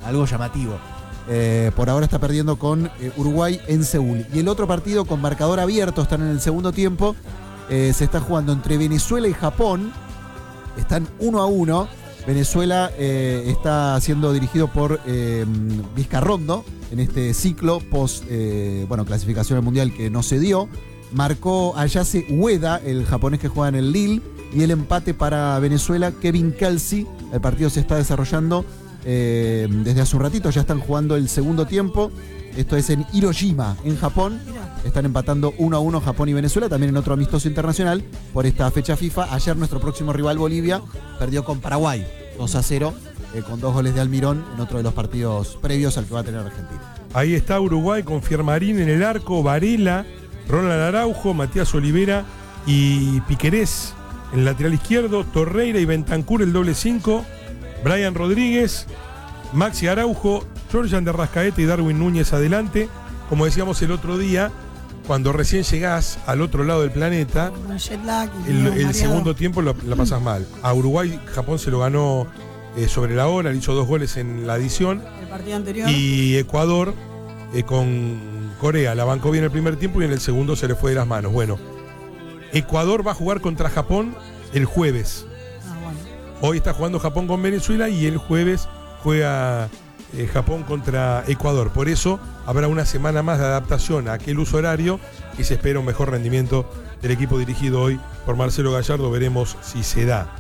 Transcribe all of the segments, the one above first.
algo llamativo. Por ahora está perdiendo con Uruguay en Seúl. Y el otro partido con marcador abierto, están en el segundo tiempo, se está jugando entre Venezuela y Japón. Están 1-1. Venezuela está siendo dirigido por Vizcarrondo en este ciclo post clasificación al Mundial que no se dio. Marcó Ayase Ueda, el japonés que juega en el Lille, y el empate para Venezuela, Kevin Kelsey. El partido se está desarrollando desde hace un ratito, ya están jugando el segundo tiempo. Esto es en Hiroshima, en Japón. Están empatando 1-1 Japón y Venezuela, también en otro amistoso internacional por esta fecha FIFA. Ayer nuestro próximo rival Bolivia perdió con Paraguay 2-0, con 2 goles de Almirón en otro de los partidos previos al que va a tener Argentina. Ahí está Uruguay con Fiermarín en el arco, Varela, Ronald Araujo, Matías Olivera y Piquerés en el lateral izquierdo, Torreira y Bentancur el doble 5, Brian Rodríguez, Maxi Araujo, Georgian de Rascaeta y Darwin Núñez adelante. Como decíamos el otro día, cuando recién llegás al otro lado del planeta, el segundo tiempo la pasás mal. A Uruguay, Japón se lo ganó sobre la hora, le hizo 2 goles en la adición. El partido anterior. Y Ecuador con Corea la bancó bien el primer tiempo y en el segundo se le fue de las manos. Bueno, Ecuador va a jugar contra Japón el jueves. Hoy está jugando Japón con Venezuela y el jueves juega Japón contra Ecuador. Por eso habrá una semana más de adaptación a aquel uso horario y se espera un mejor rendimiento del equipo dirigido hoy por Marcelo Gallardo. Veremos si se da.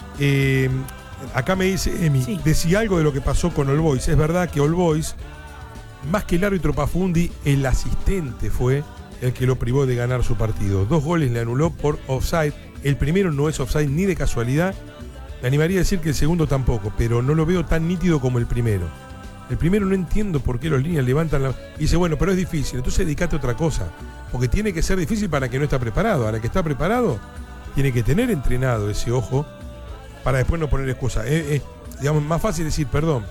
Acá me dice Emi, sí, decía algo de lo que pasó con All Boys. Es verdad que All Boys, más que el árbitro Pafundi, el asistente fue el que lo privó de ganar su partido. 2 goles le anuló por offside. El primero no es offside ni de casualidad. Me animaría a decir que el segundo tampoco, pero no lo veo tan nítido como el primero. El primero no entiendo por qué los líneas levantan la... Y dice, bueno, pero es difícil, entonces dedicate a otra cosa. Porque tiene que ser difícil para el que no está preparado. Ahora que está preparado, tiene que tener entrenado ese ojo para después no poner excusa. Digamos, más fácil decir, perdón,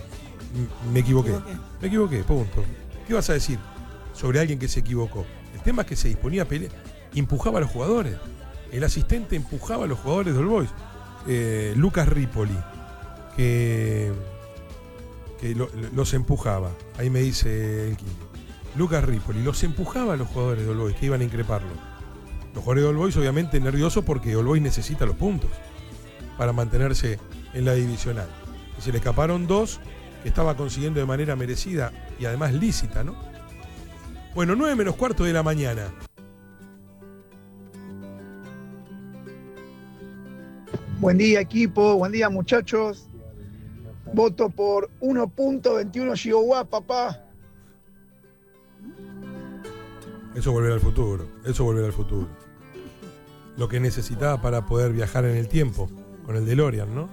me equivoqué. Me equivoqué, punto. ¿Qué vas a decir sobre alguien que se equivocó? El tema es que se disponía a pelear, empujaba a los jugadores. El asistente empujaba a los jugadores de All Boys. Lucas Ripoli, que los empujaba. Ahí me dice el Kili. Lucas Ripoli los empujaba a los jugadores de All Boys que iban a increparlo. Los jugadores de All Boys obviamente nerviosos porque All Boys necesita los puntos para mantenerse en la divisional. Y se le escaparon 2 que estaba consiguiendo de manera merecida y además lícita, ¿no? Bueno, 9 menos cuarto de la mañana. Buen día, equipo. Buen día, muchachos. Voto por 1.21 gigawatt, papá. Eso volverá al futuro. Eso volverá al futuro. Lo que necesitaba para poder viajar en el tiempo con el DeLorean, ¿no?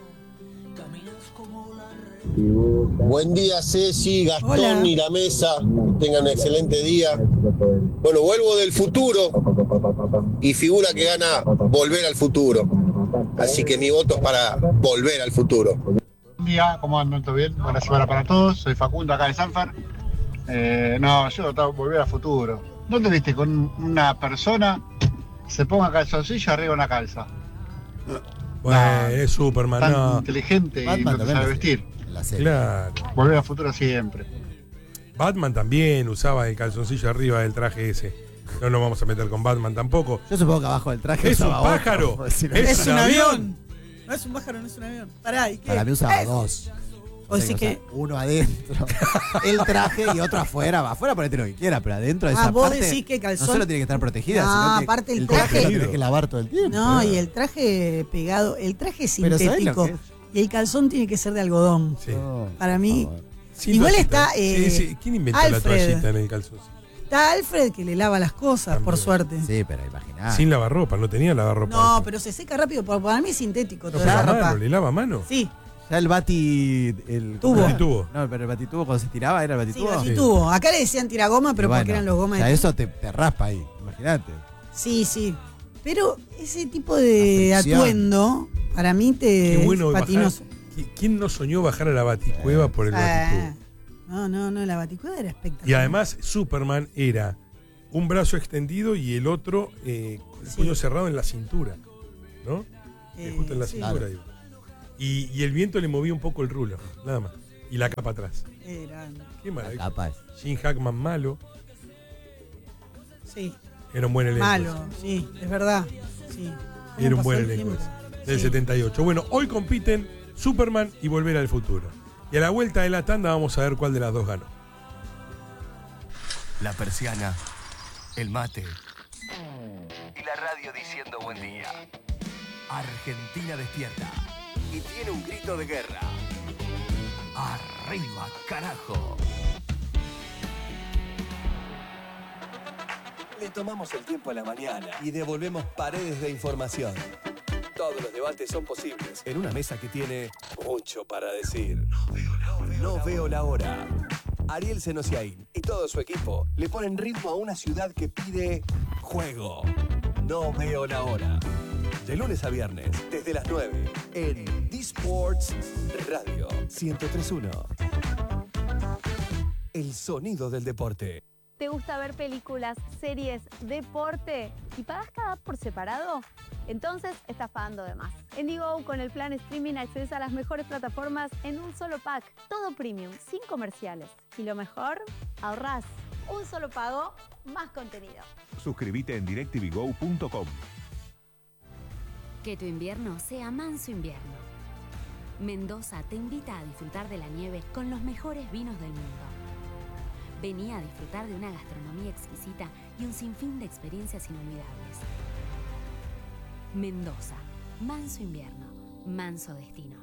Buen día, Ceci, Gastón. Hola. Y la mesa. Tengan un excelente día. Bueno, vuelvo del futuro y figura que gana Volver al Futuro. Así que mi voto es para Volver al Futuro. Buen día, ¿cómo andan? ¿Todo bien? Buena semana para todos. Soy Facundo, acá de Sanfer. Yo votaba Volver al Futuro. ¿Dónde viste con una persona se ponga calzoncillo arriba de una calza? Bueno, es Superman, tan no. inteligente y Batman no te sabe vestir. Claro. Volver al Futuro siempre. Batman también usaba el calzoncillo arriba del traje ese. No nos vamos a meter con Batman tampoco. Yo supongo que abajo del traje es un usaba pájaro. Otro, es un avión. No es un pájaro, no es un avión. Pará, ¿y qué? Para mí usaba 2. O sea que uno adentro, el traje y otro afuera. Afuera ponete lo que quiera, pero adentro de esa vos parte decís que calzón... no solo tiene que estar protegida, no, sino que aparte el traje lo traje tenés que lavar todo el tiempo. No, y el traje pegado, el traje sintético y el calzón tiene que ser de algodón. Sí. Para mí. Sí, igual toallita. está ¿Quién inventó Alfred, la toallita en el calzoncillo? Está Alfred que le lava las cosas, por suerte. Sí, pero imaginá. Sin lavarropa, no tenía lavarropa. No, pero se seca rápido, para mí es sintético No, toda la ropa. ¿Le lava a mano? Sí. Ya el batitubo. No, pero el batitubo cuando se tiraba era el batitubo. Sí, batitubo. Acá le decían tiragoma, pero porque eran los gomas. O sea, eso te raspa ahí, imagínate. Sí, sí. Pero ese tipo de atuendo, para mí Qué bueno patinoso. ¿Quién no soñó bajar a la baticueva por el batitubo? No, la baticueva era espectacular. Y además Superman era un brazo extendido y el otro el puño cerrado en la cintura, ¿no? Justo en la cintura. Claro. Y el viento le movía un poco el rulo, nada más. Y la capa atrás. Grande. Qué La maravilla. capa es. Gene Hackman malo. Sí, Era un buen elenco. malo, sí, es verdad. Sí. ¿Cómo Era un pasó buen el elenco tiempo? ese, del Sí. 78. Bueno, hoy compiten Superman y Volver al Futuro. Y a la vuelta de la tanda vamos a ver cuál de las dos ganó. La persiana, el mate y la radio diciendo buen día. Argentina despierta y tiene un grito de guerra. ¡Arriba, carajo! Le tomamos el tiempo a la mañana y devolvemos paredes de información. Todos los debates son posibles en una mesa que tiene mucho para decir. No veo la hora. Ariel Senosiaín y todo su equipo le ponen ritmo a una ciudad que pide juego. No veo la hora. De lunes a viernes, desde las 9, en D-Sports Radio 103.1. El sonido del deporte. ¿Te gusta ver películas, series, deporte y pagas cada app por separado? Entonces estás pagando de más. En Digo, con el plan streaming accedes a las mejores plataformas en un solo pack. Todo premium, sin comerciales. Y lo mejor, ahorrás. Un solo pago, más contenido. Suscríbete en directvgo.com. Que tu invierno sea manso invierno. Mendoza te invita a disfrutar de la nieve con los mejores vinos del mundo. Vení a disfrutar de una gastronomía exquisita y un sinfín de experiencias inolvidables. Mendoza, manso invierno, manso destino.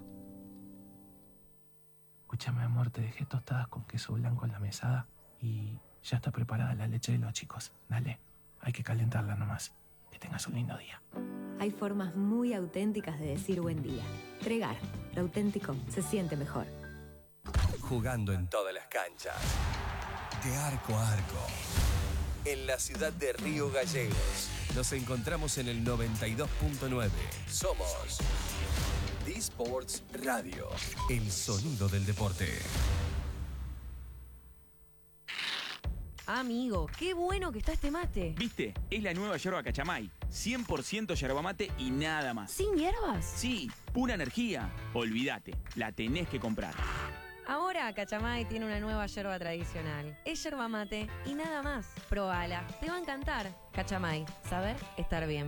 Escúchame, amor, te dejé tostadas con queso blanco en la mesada y ya está preparada la leche de los chicos. Dale, hay que calentarla nomás. Que tengas un lindo día. Hay formas muy auténticas de decir buen día. Tregar, lo auténtico se siente mejor. Jugando en todas las canchas. De arco a arco. En la ciudad de Río Gallegos. Nos encontramos en el 92.9. Somos D-Sports Radio. El sonido del deporte. Amigo, qué bueno que está este mate. ¿Viste? Es la nueva yerba Cachamay. 100% yerba mate y nada más. ¿Sin hierbas? Sí, pura energía. Olvídate, la tenés que comprar. Ahora Cachamay tiene una nueva yerba tradicional. Es yerba mate y nada más. Probala, te va a encantar. Cachamay, saber estar bien.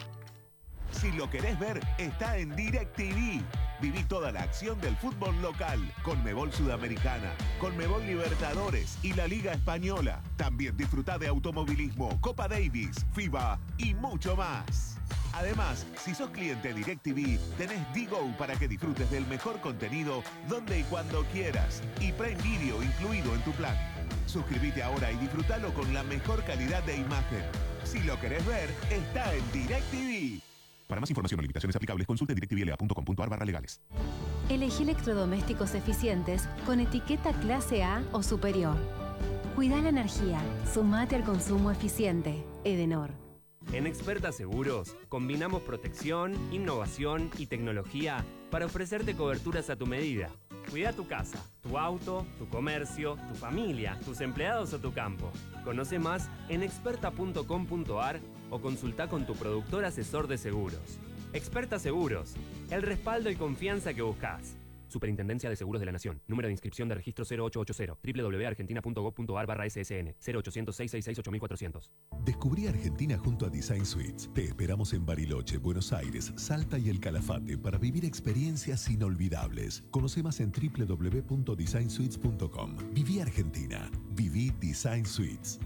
Si lo querés ver, está en DirecTV. Viví toda la acción del fútbol local, Conmebol Sudamericana, Conmebol Libertadores y la Liga Española. También disfrutá de automovilismo, Copa Davis, FIBA y mucho más. Además, si sos cliente DirecTV, tenés Digo para que disfrutes del mejor contenido donde y cuando quieras. Y Prime Video incluido en tu plan. Suscríbete ahora y disfrutalo con la mejor calidad de imagen. Si lo querés ver, está en DirecTV. Para más información o limitaciones aplicables, consulte directvla.com.ar/legales. Elegí electrodomésticos eficientes con etiqueta clase A o superior. Cuida la energía. Sumate al consumo eficiente. Edenor. En Experta Seguros, combinamos protección, innovación y tecnología para ofrecerte coberturas a tu medida. Cuida tu casa, tu auto, tu comercio, tu familia, tus empleados o tu campo. Conoce más en experta.com.ar o consulta con tu productor asesor de seguros. Experta Seguros, el respaldo y confianza que buscas. Superintendencia de Seguros de la Nación. Número de inscripción de registro 0880. www.argentina.gov.ar/ssn. 0800-666-8400. Descubrí Argentina junto a Design Suites. Te esperamos en Bariloche, Buenos Aires, Salta y El Calafate para vivir experiencias inolvidables. Conoce más en www.designsuites.com. Viví Argentina. Viví Design Suites.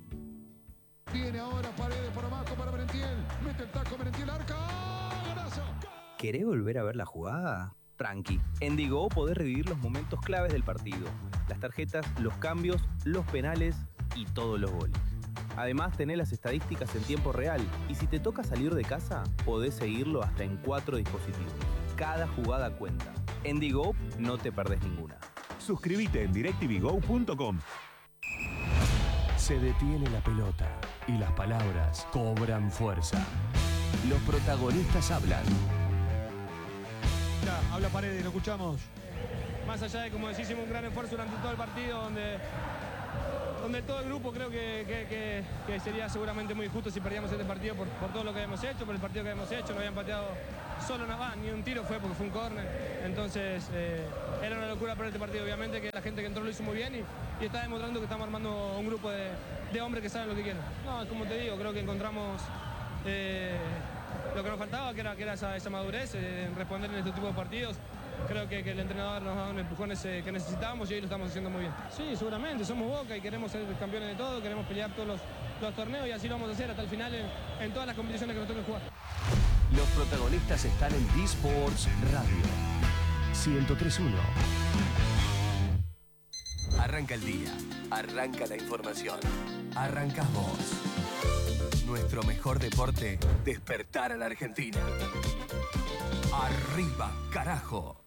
Viene ahora Paredes por abajo para Merentiel. Mete el taco Merentiel, arca. ¡Golazo! ¿Querés volver a ver la jugada? Tranqui. En Digo podés revivir los momentos claves del partido. Las tarjetas, los cambios, los penales y todos los goles. Además tenés las estadísticas en tiempo real y si te toca salir de casa, podés seguirlo hasta en 4 dispositivos. Cada jugada cuenta. En Digo no te perdés ninguna. Suscríbete en directvgo.com. Se detiene la pelota y las palabras cobran fuerza. Los protagonistas hablan. Habla Paredes, lo escuchamos. Más allá de, como decís, hicimos un gran esfuerzo durante todo el partido, donde donde todo el grupo creo que sería seguramente muy injusto si perdíamos este partido por todo lo que hemos hecho, por el partido que hemos hecho. No habían pateado solo nada, ni un tiro fue porque fue un córner. Entonces era una locura perder este partido. Obviamente que la gente que entró lo hizo muy bien y está demostrando que estamos armando un grupo de hombres que saben lo que quieren. No, como te digo, creo que encontramos lo que nos faltaba, que era esa madurez en responder en este tipo de partidos. Creo que el entrenador nos ha dado un empujón que necesitábamos y hoy lo estamos haciendo muy bien. Sí, seguramente, somos Boca y queremos ser campeones de todo, queremos pelear todos los torneos y así lo vamos a hacer hasta el final en todas las competiciones que nos toque jugar. Los protagonistas están en D-Sports Radio 103.1. Arranca el día, arranca la información, arrancás vos. Nuestro mejor deporte, despertar a la Argentina. Arriba, carajo.